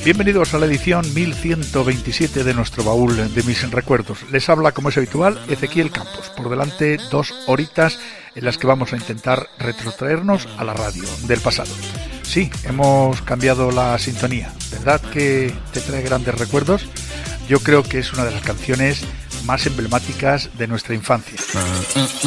Bienvenidos a la edición 1127 de nuestro baúl de mis recuerdos. Les habla, como es habitual, Ezequiel Campos. Por delante, 2 horitas en las que vamos a intentar retrotraernos a la radio del pasado. Sí, hemos cambiado la sintonía. ¿Verdad que te trae grandes recuerdos? Yo creo que es una de las canciones más emblemáticas de nuestra infancia.